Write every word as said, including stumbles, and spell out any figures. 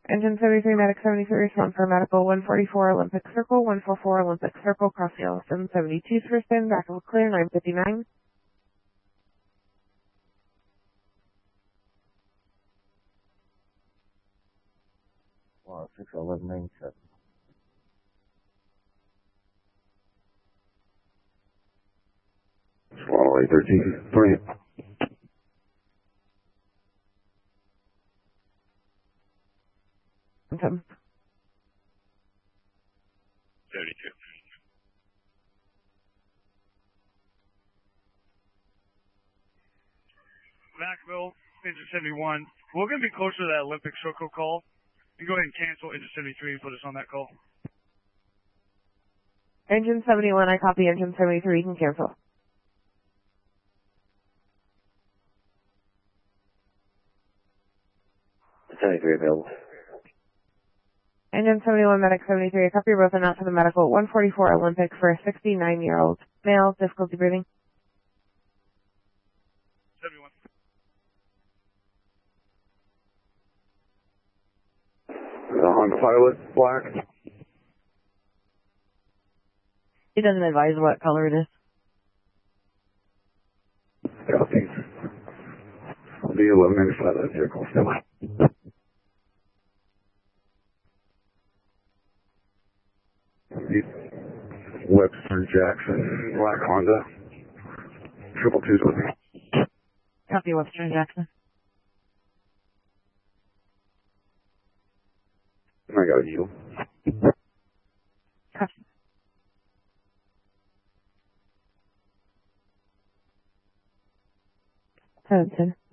Engine seventy-three, Medic seventy-three, respond for medical one forty-four Olympic Circle, one forty-four Olympic Circle, cross the seven seventy-two, first in, back of clear, nine fifty-nine. Wow, six eleven ninety-seven. Swallow eight thirteen, three. seventy-two. Vacville, engine seventy-one. We're going to be closer to that Olympic Circle call. You go ahead and cancel engine seventy-three and put us on that call. Engine seventy-one, I copy engine seventy-three, you can cancel. seventy-three available. Engine seventy-one, Medic seventy-three, I copy both and out to the medical one forty-four Olympic for a sixty-nine-year-old male, difficulty breathing. seventy-one. The Honda Pilot, black. He doesn't advise what color it is. Copy. B eleven ninety-five, that vehicle. Webster Jackson, black Honda. Triple twos with me. Copy Webster Jackson. I got you. Copy. Seventeen.